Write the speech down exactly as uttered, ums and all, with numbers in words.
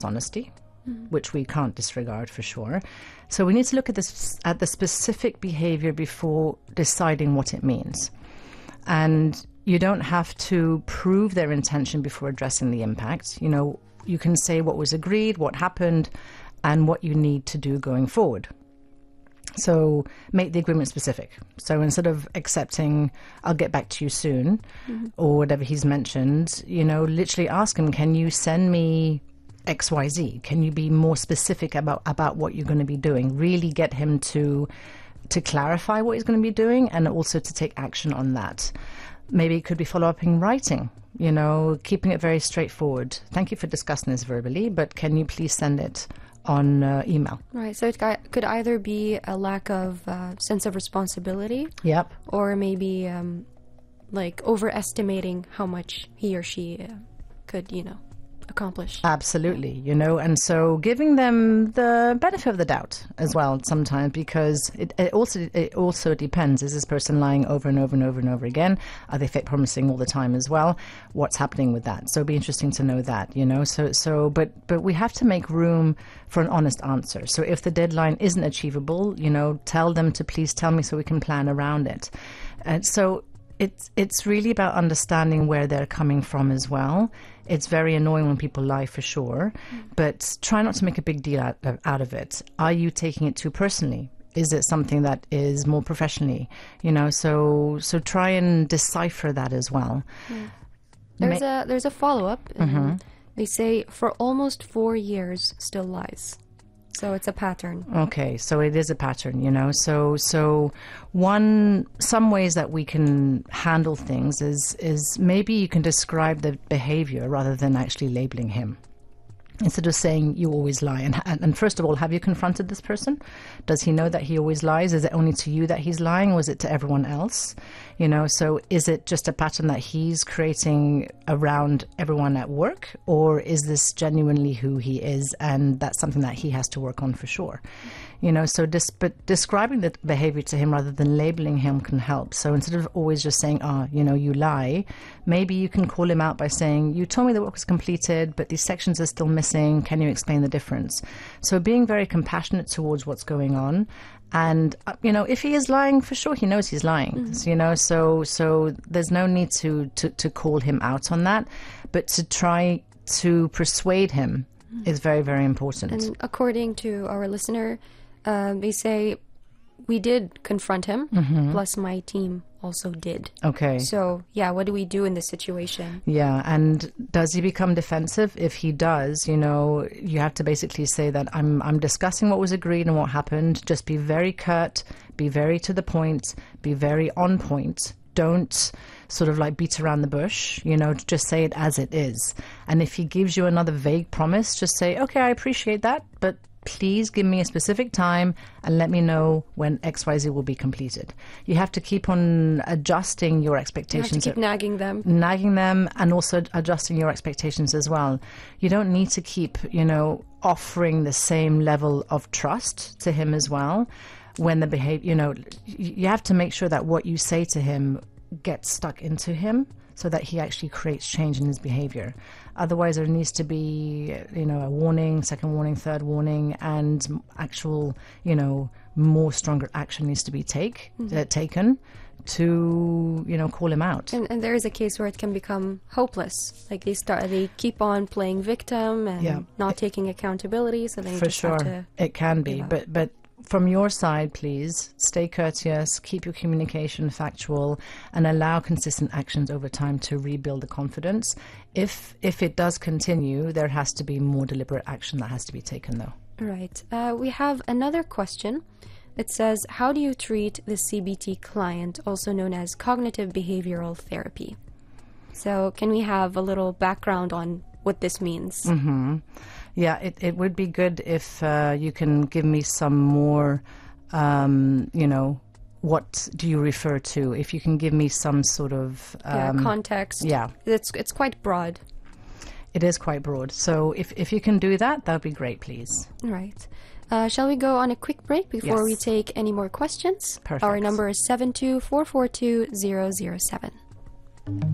honesty, mm-hmm. which we can't disregard for sure. So we need to look at this at the specific behavior before deciding what it means. And you don't have to prove their intention before addressing the impact. You know, you can say what was agreed, what happened, and what you need to do going forward. So make the agreement specific. So instead of accepting, I'll get back to you soon, mm-hmm. or whatever he's mentioned, you know, literally ask him, can you send me X Y Z? Can you be more specific about, about what you're going to be doing? Really get him to to clarify what he's going to be doing and also to take action on that. Maybe it could be follow-up in writing, you know, keeping it very straightforward. Thank you for discussing this verbally, but can you please send it on uh, email? Right, so it could either be a lack of uh, sense of responsibility. Yep. Or maybe um, like overestimating how much he or she uh, could, you know, accomplish. Absolutely, you know, and so giving them the benefit of the doubt as well sometimes, because it, it also it also depends. Is this person lying over and over and over and over again? Are they fake promising all the time as well? What's happening with that? So it'd be interesting to know that, you know. So so but but we have to make room for an honest answer. So if the deadline isn't achievable, you know, tell them to please tell me so we can plan around it. And so It's it's really about understanding where they're coming from as well. It's very annoying when people lie for sure, mm. but try not to make a big deal out of, out of it. Are you taking it too personally? Is it something that is more professionally? You know, so so try and decipher that as well. Mm. There's Ma- a there's a follow up. Mm-hmm. They say for almost four years still lies. So it's a pattern. Okay, so it is a pattern, you know. So so one some ways that we can handle things is is maybe you can describe the behavior rather than actually labeling him. Instead of saying you always lie. And, and and first of all, have you confronted this person? Does he know that he always lies? Is it only to you that he's lying, or is it to everyone else? You know, so is it just a pattern that he's creating around everyone at work, or is this genuinely who he is, and that's something that he has to work on for sure? You know, so dis- but describing the behavior to him rather than labeling him can help. So instead of always just saying, ah, oh, you know, you lie, maybe you can call him out by saying, you told me the work was completed, but these sections are still missing. Can you explain the difference? So being very compassionate towards what's going on. And, uh, you know, if he is lying, for sure, he knows he's lying, mm-hmm. so, you know, so so there's no need to, to, to call him out on that, but to try to persuade him mm-hmm. is very, very important. And according to our listener, Uh, they say we did confront him, mm-hmm. plus my team also did. Okay. So, yeah, what do we do in this situation? Yeah, and does he become defensive? If he does, you know, you have to basically say that I'm I'm discussing what was agreed and what happened. Just be very curt, be very to the point, be very on point. Don't sort of like beat around the bush, you know, just say it as it is. And if he gives you another vague promise, just say, okay, I appreciate that, but please give me a specific time and let me know when X Y Z will be completed. You have to keep on adjusting your expectations. You have to keep nagging them. Nagging them and also adjusting your expectations as well. You don't need to keep, you know, offering the same level of trust to him as well. When the behavior, you know, you have to make sure that what you say to him gets stuck into him, so that he actually creates change in his behavior. Otherwise, there needs to be, you know, a warning, second warning, third warning, and actual, you know, more stronger action needs to be take mm-hmm. uh, taken to, you know, call him out. And, and there is a case where it can become hopeless. Like they start, they keep on playing victim and yeah. not it, taking accountability. So they for just sure have to it can be, but but. From your side, please stay courteous, keep your communication factual, and allow consistent actions over time to rebuild the confidence. If if it does continue, there has to be more deliberate action that has to be taken, though. Right. Uh, we have another question that says, how do you treat the C B T client, also known as cognitive behavioral therapy? So can we have a little background on what this means? Mm-hmm. Yeah, it, it would be good if uh, you can give me some more, um, you know, what do you refer to? If you can give me some sort of... Um, yeah, context. Yeah. It's, it's quite broad. It is quite broad. So if, if you can do that, that would be great, please. Right. Uh, shall we go on a quick break before yes. we take any more questions? Perfect. Our number is seven two four four two zero zero seven.